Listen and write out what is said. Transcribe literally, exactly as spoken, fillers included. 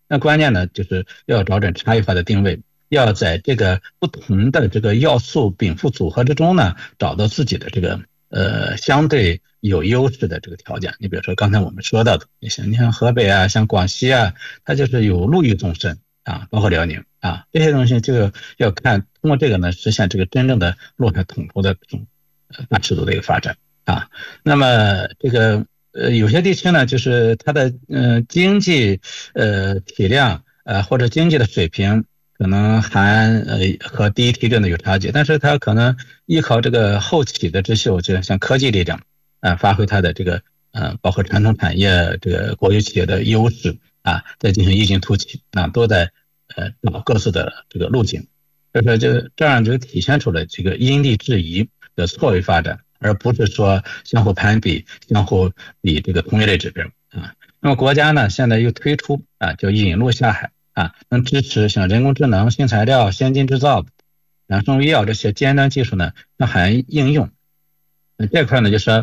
那关键呢，就是要找准差异化的定位，要在这个不同的这个要素禀赋组合之中呢，找到自己的这个呃相对有优势的这个条件。你比如说刚才我们说到的，你像你像河北啊，像广西啊，它就是有陆域纵深啊，包括辽宁啊，这些东西就要看通过这个呢，实现这个真正的陆海统筹的这种呃大尺度的一个发展啊。那么这个呃有些地区呢，就是它的呃经济呃体量呃或者经济的水平可能还呃和第一梯队呢有差距，但是它可能依靠这个后起的之秀，就像科技力量啊、呃发挥它的这个呃包括传统产业这个国有企业的优势啊，再进行异军突起啊，都在呃找各自的这个路径。所以说就这样就体现出了这个因地制宜的错位发展，而不是说相互攀比、相互比这个同一类指标啊。那么国家呢，现在又推出啊，叫引入下海啊，能支持像人工智能、新材料、先进制造、啊生物医药这些尖端技术呢，向海应用。那这块呢，就是说